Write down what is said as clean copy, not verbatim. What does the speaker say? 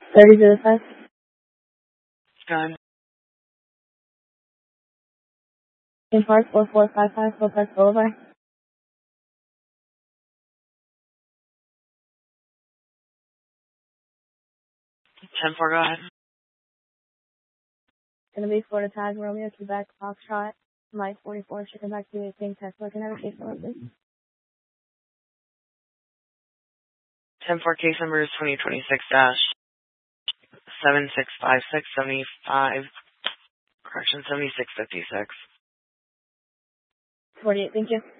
3005. Gun. In Park 4455, Lopez Boulevard. 10-4, go ahead. Gonna be Florida Tag, Romeo, Quebec, Foxtrot, Mike 44, shipping back to you, King, Tesla, can I have a case number, please? 10-4, case number is 2026-765675, correction 7656. 48, thank you.